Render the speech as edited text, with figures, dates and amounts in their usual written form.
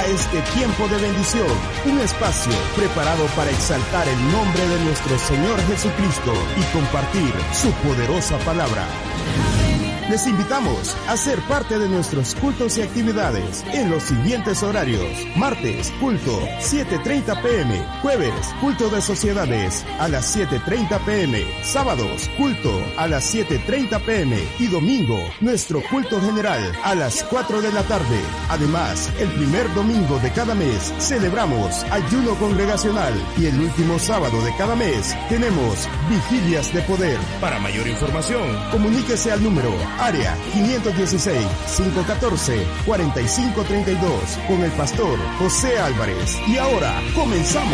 a este tiempo de bendición, un espacio preparado para exaltar el nombre de nuestro Señor Jesucristo y compartir su poderosa palabra. Les invitamos a ser parte de nuestros cultos y actividades en los siguientes horarios. Martes, culto 7:30 p.m. Jueves, culto de sociedades a las 7:30 p.m. Sábados, culto a las 7:30 p.m. Y domingo, nuestro culto general a las 4 de la tarde. Además, el primer domingo de cada mes celebramos ayuno congregacional y el último sábado de cada mes tenemos vigilias de poder. Para mayor información, comuníquese al número área 516-514-4532 con el pastor José Álvarez. Y ahora comenzamos.